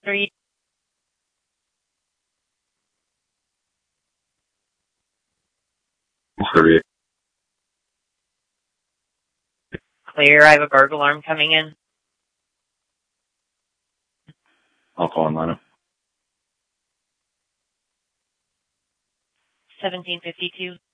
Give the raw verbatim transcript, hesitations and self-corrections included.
Three. thirty-eight. Clear. I have a burglar alarm coming in. I'll call in line. seventeen fifty-two.